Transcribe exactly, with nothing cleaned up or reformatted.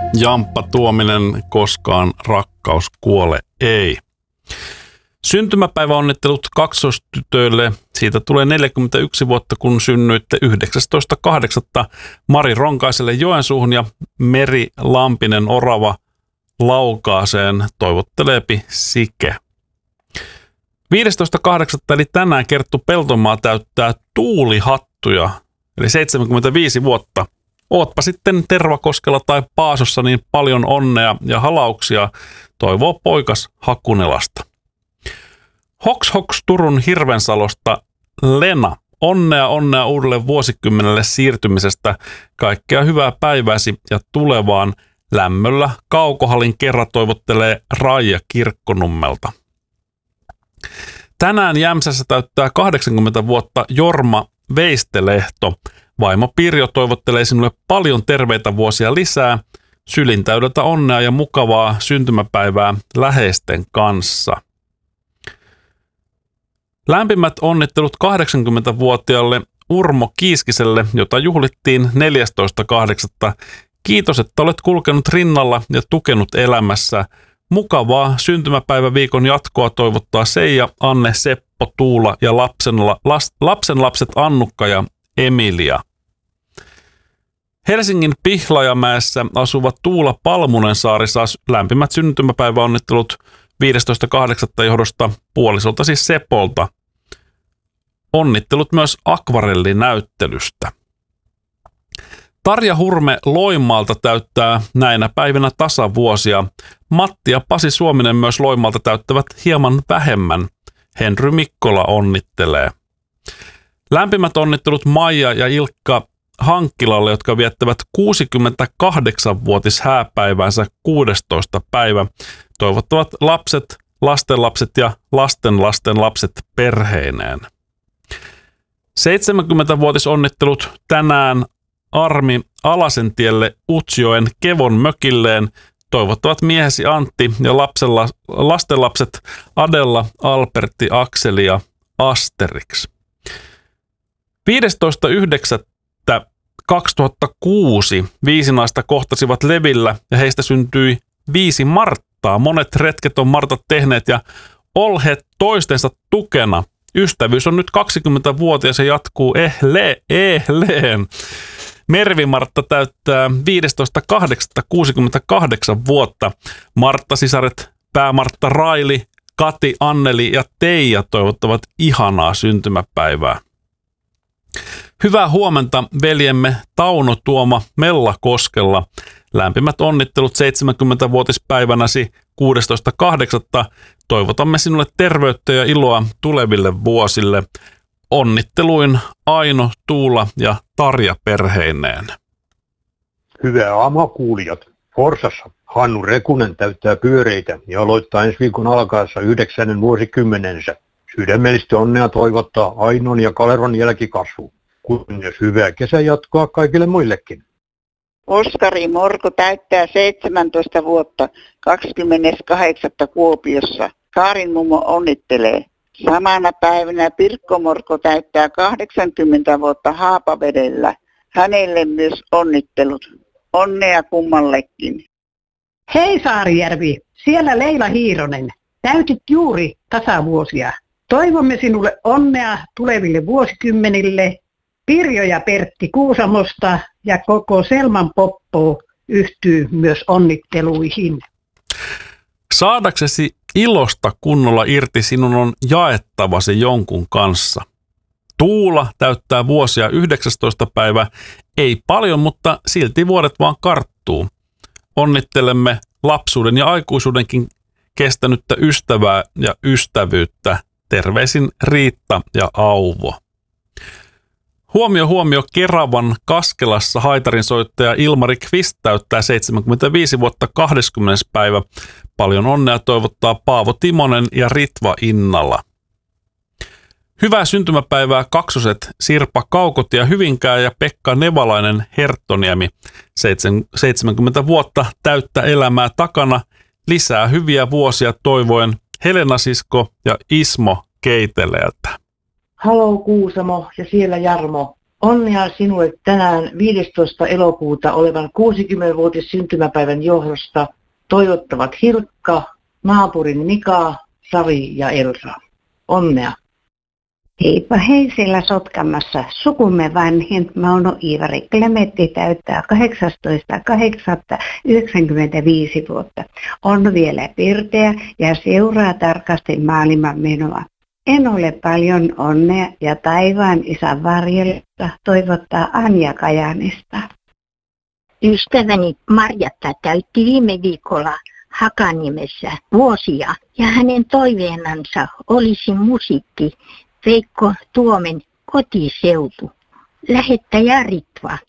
Jamppa Tuominen, koskaan rakkaus kuole ei. Syntymäpäiväonnittelut kaksostytöille. Siitä tulee neljäkymmentäyksi vuotta, kun synnyitte yhdeksästoista kahdeksatta Mari Ronkaiselle Joensuuhun ja Meri Lampinen Orava Laukaaseen toivotteleepi Sike. viidestoista kahdeksatta eli tänään Kerttu Peltomaa täyttää tuulihattuja, eli seitsemänkymmentäviisi vuotta. Ootpa sitten Tervakoskella tai Paasossa, niin paljon onnea ja halauksia toivoo poikas Hakunelasta. Hoks Hoks Turun Hirvensalosta Lena. Onnea onnea uudelle vuosikymmenelle siirtymisestä. Kaikkea hyvää päiväsi ja tulevaan lämmöllä Kaukohalin kerran toivottelee Raija Kirkkonummelta. Tänään Jämsässä täyttää kahdeksankymmentä vuotta Jorma Veistelehto. Vaimo Pirjo toivottelee sinulle paljon terveitä vuosia lisää, sylin täydeltä onnea ja mukavaa syntymäpäivää läheisten kanssa. Lämpimät onnittelut kahdeksankymmentävuotiaalle Urmo Kiiskiselle, jota juhlittiin neljästoista kahdeksatta Kiitos, että olet kulkenut rinnalla ja tukenut elämässä. Mukavaa syntymäpäiväviikon jatkoa toivottaa Seija, Anne, Seppo, Tuula ja lapsenla, las, lapsenlapset Annukka ja Emilia. Helsingin Pihlajamäessä asuva Tuula Palmunensaari saa lämpimät syntymäpäiväonnittelut viidestoista kahdeksatta johdosta puolisolta siis Sepolta. Onnittelut myös akvarellinäyttelystä. Tarja Hurme Loimaalta täyttää näinä päivinä tasavuosia. Matti ja Pasi Suominen myös Loimaalta täyttävät hieman vähemmän. Henry Mikkola onnittelee. Lämpimät onnittelut Maija ja Ilkka Hankkilalle, jotka viettävät kuusikymmentäkahdeksanvuotis hääpäivänsä kuudestoista päivä. Toivottavat lapset, lastenlapset ja lastenlasten lapset perheineen. seitsemänkymmenvuotis onnittelut tänään Armi Alasentielle Utsjoen Kevon mökilleen. Toivottavat miehesi Antti ja lapsella, lastenlapset Adella, Albertti, Akseli ja Asterix. viidestoista yhdeksättä kaksituhattakuusi viisi naista kohtasivat Levillä ja heistä syntyi viisi Marttaa. Monet retket on Martat tehneet ja olleet toistensa tukena. Ystävyys on nyt kaksikymmenvuotias ja jatkuu ehle, ehleen. Mervi-Martta täyttää viidestoista kahdeksatta kuusikymmentäkahdeksan vuotta. Martta-sisaret Pää-Martta Raili, Kati, Anneli ja Teija toivottavat ihanaa syntymäpäivää. Hyvää huomenta veljemme Tauno Tuoma Mellakoskella. Lämpimät onnittelut seitsemänkymmenvuotispäivänäsi kuudestoista kahdeksatta Toivotamme sinulle terveyttä ja iloa tuleville vuosille. Onnitteluin Aino, Tuula ja Tarja perheineen. Hyvää aamua kuulijat. Forsassa Hannu Rekunen täyttää pyöreitä ja aloittaa ensi viikon alkaessa yhdeksännen vuosikymmenensä. Sydämellisesti onnea toivottaa Ainon ja Kaleron jälkikasvu. Kunnes hyvää kesänjatkoa kaikille muillekin. Oskari Morko täyttää seitsemäntoista vuotta kahdeskymmeneskahdeksas Kuopiossa. Kaarin mummo onnittelee. Samana päivänä Pirkko Morko täyttää kahdeksankymmentä vuotta Haapavedellä. Hänelle myös onnittelut. Onnea kummallekin. Hei Saarijärvi, siellä Leila Hiironen. Täytit juuri tasavuosia. Toivomme sinulle onnea tuleville vuosikymmenille. Pirjo ja Pertti Kuusamosta ja koko Selman Poppo yhtyy myös onnitteluihin. Saadaksesi ilosta kunnolla irti sinun on jaettavasi jonkun kanssa. Tuula täyttää vuosia yhdeksästoista päivä. Ei paljon, mutta silti vuodet vaan karttuu. Onnittelemme lapsuuden ja aikuisuudenkin kestänyttä ystävää ja ystävyyttä. Terveisin Riitta ja Auvo. Huomio huomio Keravan Kaskelassa haitarinsoittaja Ilmari Kvist täyttää seitsemänkymmentäviisi vuotta kahdeskymmenes päivä. Paljon onnea toivottaa Paavo Timonen ja Ritva Innala. Hyvää syntymäpäivää kaksoset Sirpa Kaukotie Hyvinkää ja Pekka Nevalainen Herttoniemi. seitsemänkymmentä vuotta täyttä elämää takana. Lisää hyviä vuosia toivoen Helena Sisko ja Ismo Keiteleeltä. Halo Kuusamo ja siellä Jarmo. Onnea sinulle tänään viidestoista elokuuta olevan kuusikymmenvuotis syntymäpäivän johdosta toivottavat Hilkka, naapurin Mika, Sari ja Elsa. Onnea. Heippa hei siellä Sotkammassa. Sukumme vanhin Mauno Iivari Klemetti täyttää kahdeksastoista kahdeksatta yhdeksänkymmentäviisi vuotta. On vielä pirteä ja seuraa tarkasti maailman menoa. En ole paljon onnea ja taivaan isän varjelta toivottaa Anja Kajanista. Ystäväni Marjatta täytti viime viikolla Hakaniemessä vuosia ja hänen toiveenansa olisi musiikki Veikko Tuomen kotiseutu. Lähettäjä Ritva.